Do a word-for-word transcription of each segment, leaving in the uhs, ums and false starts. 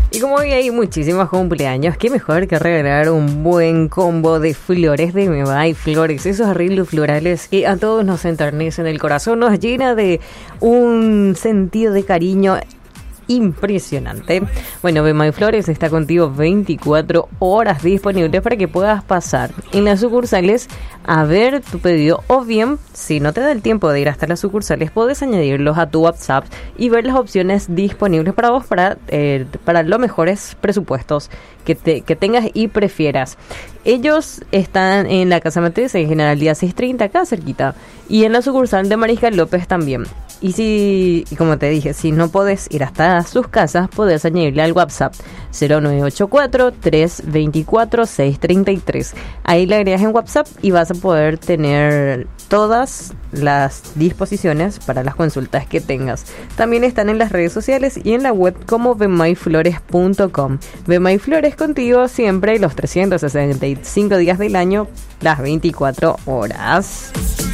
Y como hoy hay muchísimos cumpleaños, qué mejor que regalar un buen combo de flores de Memay Flores. Esos arreglos florales que a todos nos enternecen el corazón, nos llena de un sentido de cariño impresionante. Bueno, Memay Flores está contigo veinticuatro horas disponibles para que puedas pasar en las sucursales a ver tu pedido, o bien, si no te da el tiempo de ir hasta las sucursales, puedes añadirlos a tu WhatsApp y ver las opciones disponibles para vos para, eh, para los mejores presupuestos que, te, que tengas y prefieras. Ellos están en la Casa Matriz, en Generalidad seiscientos treinta, acá cerquita, y en la sucursal de Mariscal López también. Y si, como te dije, si no podés ir hasta sus casas, podés añadirle al WhatsApp cero nueve ocho cuatro, tres dos cuatro, seis tres tres. Ahí le agregas en WhatsApp y vas a poder tener todas las disposiciones para las consultas que tengas. También están en las redes sociales y en la web como bemay flores punto com. Bemay Flores contigo siempre, los trescientos sesenta y cinco días del año, las veinticuatro horas.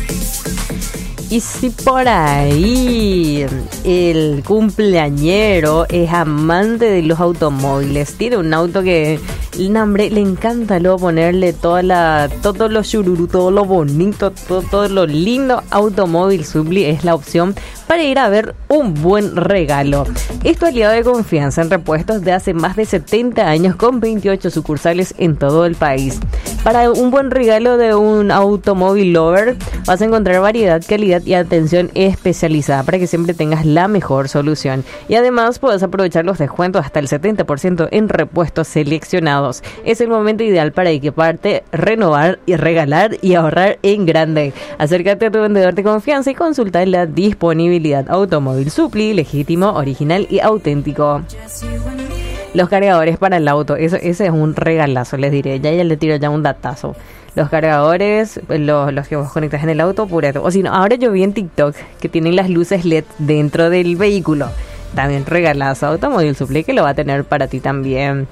Y si por ahí el cumpleañero es amante de los automóviles, tiene un auto que el nombre le encanta luego ponerle toda la, todo lo chururu, todo lo bonito, todo, todo lo lindo, Automóvil Supply es la opción para ir a ver un buen regalo. Es tu aliado de confianza en repuestos de hace más de setenta años con veintiocho sucursales en todo el país. Para un buen regalo de un automóvil lover vas a encontrar variedad, calidad y atención especializada para que siempre tengas la mejor solución. Y además puedes aprovechar los descuentos hasta el setenta por ciento en repuestos seleccionados. Es el momento ideal para equiparte, renovar y regalar y ahorrar en grande. Acércate a tu vendedor de confianza y consulta la disponibilidad. Automóvil Supply, legítimo, original y auténtico. Los cargadores para el auto, eso, ese es un regalazo, les diré. Ya ya le tiro ya un datazo. Los cargadores, los, los que vos conectas en el auto, puro. O si no, ahora yo vi en TikTok que tienen las luces L E D dentro del vehículo. También regalazo. Automóvil Supply que lo va a tener para ti también.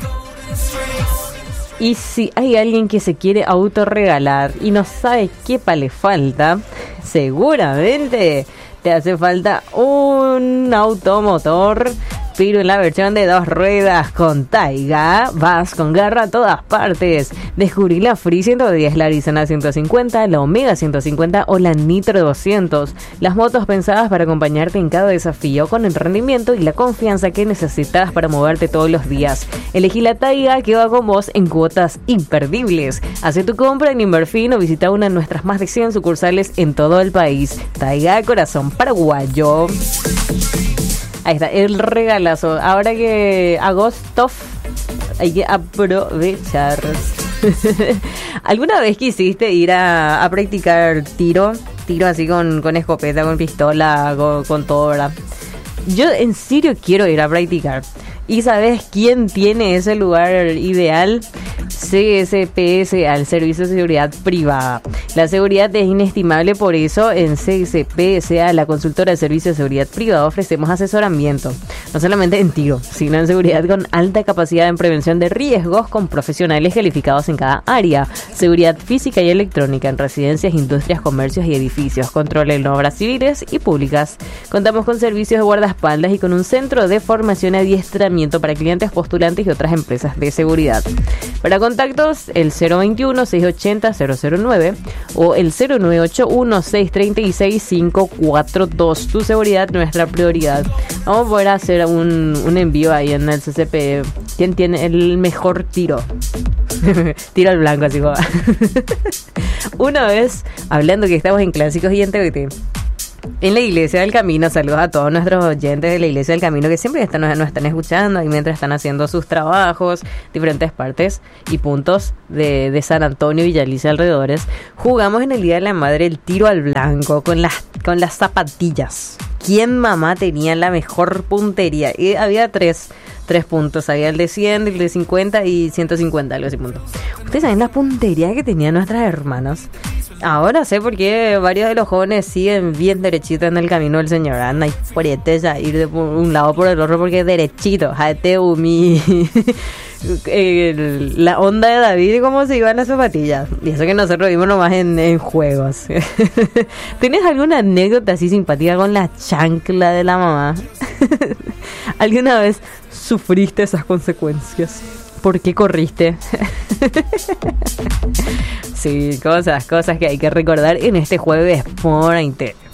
Y si hay alguien que se quiere autorregalar y no sabe qué pa le falta, seguramente te hace falta un automotor, pero en la versión de dos ruedas con Taiga, vas con garra a todas partes. Descubrí la Free ciento diez, la Arizona ciento cincuenta, la Omega ciento cincuenta o la Nitro doscientos. Las motos pensadas para acompañarte en cada desafío con el rendimiento y la confianza que necesitas para moverte todos los días. Elegí la Taiga que va con vos en cuotas imperdibles. Hace tu compra en Inverfin o visita una de nuestras más de cien sucursales en todo el país. Taiga, corazón paraguayo. Ahí está, el regalazo. Ahora que agosto hay que aprovechar. ¿Alguna vez quisiste ir a, a practicar tiro? Tiro así con, con escopeta, con pistola, con, con todo, ¿verdad? Yo en serio quiero ir a practicar. ¿Y sabes quién tiene ese lugar ideal? C S P S, al Servicio de Seguridad Privada. La seguridad es inestimable, por eso en C S P S A, la consultora de Servicio de Seguridad Privada, ofrecemos asesoramiento, no solamente en tiro, sino en seguridad con alta capacidad en prevención de riesgos con profesionales calificados en cada área. Seguridad física y electrónica en residencias, industrias, comercios y edificios. Control en obras civiles y públicas. Contamos con servicios de guardaespaldas y con un centro de formación y adiestramiento para clientes, postulantes y otras empresas de seguridad. Para contactos, el cero veintiuno, seiscientos ochenta, cero cero nueve o el cero nueve ocho uno, seiscientos treinta y seis, quinientos cuarenta y dos. Tu seguridad, nuestra prioridad. Vamos a poder hacer un, un envío ahí en el C C P. ¿Quién tiene el mejor tiro? Tiro al blanco, así como. Una vez, hablando que estamos en clásicos y en T V T, en la Iglesia del Camino, saludos a todos nuestros oyentes de la Iglesia del Camino que siempre están, nos, nos están escuchando y mientras están haciendo sus trabajos, diferentes partes y puntos de, de San Antonio, Villa Alicia, alrededores. Jugamos en el Día de la Madre el tiro al blanco con las, con las zapatillas. ¿Quién mamá tenía la mejor puntería? Y había tres, tres puntos, había el de cien, el de cincuenta y ciento cincuenta, algo así punto. ¿Ustedes saben la puntería que tenían nuestras hermanas? Ahora sé por qué varios de los jóvenes siguen bien derechitos en el camino del Señor. Anda y poriete ya ir de un lado por el otro porque derechito. Jate umi. El, la onda de David y cómo se iban las zapatillas. Y eso que nosotros vimos nomás en, en juegos. ¿Tienes alguna anécdota así simpática con la cha chancla de la mamá. ¿Alguna vez sufriste esas consecuencias? ¿Por qué corriste? Sí, cosas, cosas que hay que recordar en este jueves por internet.